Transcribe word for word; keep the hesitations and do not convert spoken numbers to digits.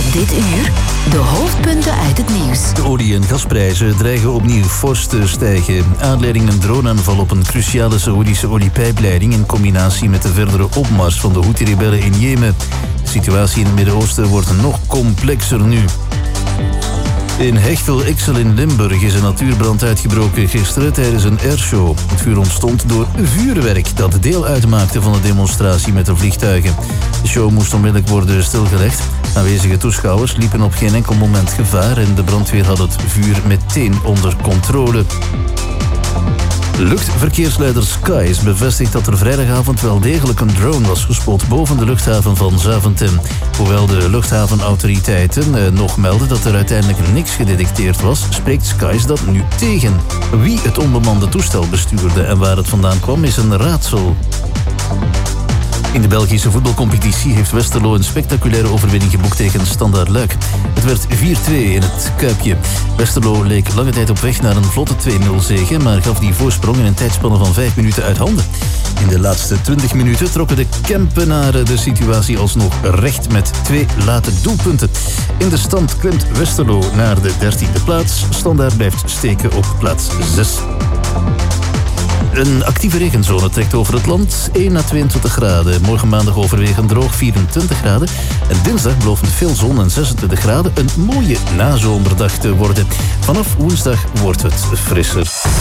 Dit uur de hoofdpunten uit het nieuws. De olie- en gasprijzen dreigen opnieuw fors te stijgen. Aanleiding een droneaanval op een cruciale Saoedische oliepijpleiding in combinatie met de verdere opmars van de Houthi-rebellen in Jemen. De situatie in het Midden-Oosten wordt nog complexer nu. In Hechtel-Ixel in Limburg is een natuurbrand uitgebroken gisteren tijdens een airshow. Het vuur ontstond door vuurwerk dat deel uitmaakte van de demonstratie met de vliegtuigen. De show moest onmiddellijk worden stilgelegd. Aanwezige toeschouwers liepen op geen enkel moment gevaar en de brandweer had het vuur meteen onder controle. Luchtverkeersleider Skies bevestigt dat er vrijdagavond wel degelijk een drone was gespot boven de luchthaven van Zaventem. Hoewel de luchthavenautoriteiten eh, nog melden dat er uiteindelijk niks gedetecteerd was, spreekt Skies dat nu tegen. Wie het onbemande toestel bestuurde en waar het vandaan kwam is een raadsel. In de Belgische voetbalcompetitie heeft Westerlo een spectaculaire overwinning geboekt tegen Standaard Luik. Het werd vier twee in het Kuipje. Westerlo leek lange tijd op weg naar een vlotte twee nul zege, maar gaf die voorsprong in een tijdspanne van vijf minuten uit handen. In de laatste twintig minuten trokken de Kempenaren de situatie alsnog recht met twee late doelpunten. In de stand klimt Westerlo naar de dertiende plaats. Standaard blijft steken op plaats zes. Een actieve regenzone trekt over het land, één à tweeëntwintig graden. Morgen maandag overwegend droog, vierentwintig graden. En dinsdag belooft veel zon en zesentwintig graden een mooie nazomerdag te worden. Vanaf woensdag wordt het frisser.